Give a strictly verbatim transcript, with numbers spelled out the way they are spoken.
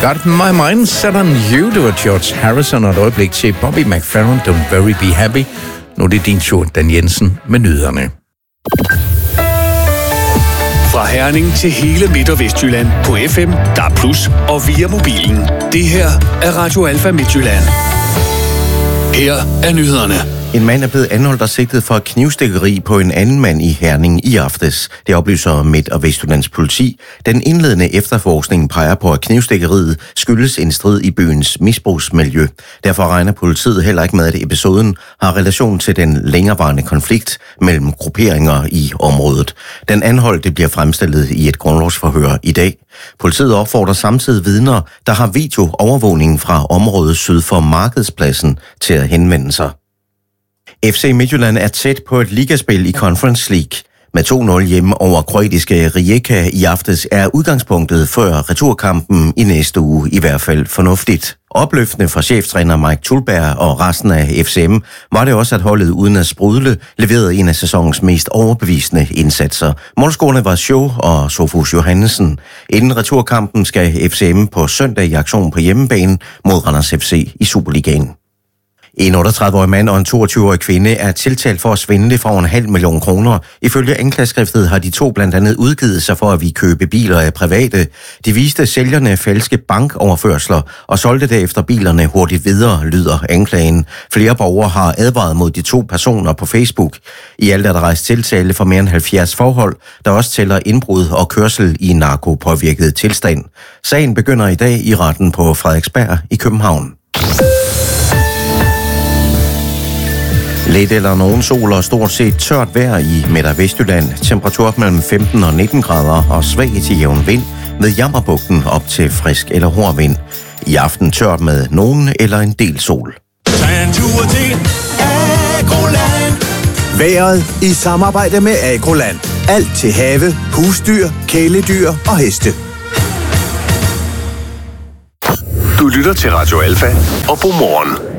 Got my mind set on you, det var George Harrison, og et øjeblik til Bobby McFerrin, Don't Very Be Happy. Nu er det din tur, Dan Jensen, med nyhederne. Fra Herning til hele Midt- og Vestjylland på F M, D A B plus, og via mobilen. Det her er Radio Alfa Midtjylland. Her er nyhederne. En mand er blevet anholdt og sigtet for knivstikkeri på en anden mand i Herning i aftes. Det oplyser Midt- og Vestjyllands politi. Den indledende efterforskning peger på, at knivstikkeriet skyldes en strid i byens misbrugsmiljø. Derfor regner politiet heller ikke med, at episoden har relation til den længerevarende konflikt mellem grupperinger i området. Den anholdte bliver fremstillet i et grundlovsforhør i dag. Politiet opfordrer samtidig vidner, der har videoovervågning fra området syd for Markedspladsen, til at henvende sig. F C Midtjylland er tæt på et ligaspil i Conference League. Med to nul hjemme over kroatiske Rijeka i aftes er udgangspunktet før returkampen i næste uge i hvert fald fornuftigt. Opløftende for cheftræner Mike Tulberg og resten af F C M var det også, at holdet uden at sprudle leverede en af sæsonens mest overbevisende indsatser. Målscorerne var Show og Sofus Johannesen. Inden returkampen skal F C M på søndag i aktion på hjemmebane mod Randers F C i Superligaen. En otteogtredive-årig mand og en toogtyve-årig kvinde er tiltalt for at svindle for en halv million kroner. Ifølge anklageskriftet har de to blandt andet udgivet sig for at vi købe biler af private. De viste sælgerne falske bankoverførsler og solgte derefter bilerne hurtigt videre, lyder anklagen. Flere borgere har advaret mod de to personer på Facebook. I alt er der rejst tiltale for mere end halvfjerds forhold, der også tæller indbrud og kørsel i narkopåvirket tilstand. Sagen begynder i dag i retten på Frederiksberg i København. Lidt eller nogen sol og stort set tørt vejr i Midt- og Vestjylland. Temperatur mellem femten og nitten grader og svag til jævn vind med Jammerbugten op til frisk eller hård vind. I aften tørt med nogen eller en del sol. Vejret i samarbejde med Agroland. Alt til have, husdyr, kæledyr og heste. Du lytter til Radio Alfa og Godmorgen.